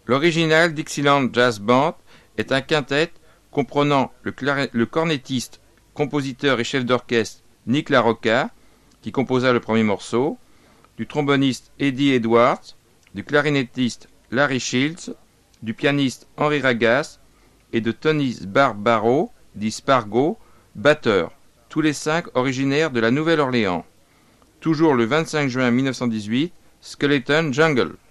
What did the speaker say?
L'original Dixieland Jazz Band est un quintet comprenant le cornettiste, compositeur et chef d'orchestre Nick LaRocca, qui composa le premier morceau, du tromboniste Eddie Edwards, du clarinettiste Larry Shields, du pianiste Henry Ragas et de Tony Barbaro, dit Spargo, batteur, tous les 5 originaires de la Nouvelle-Orléans. Toujours le 25 juin 1918, Skeleton Jungle.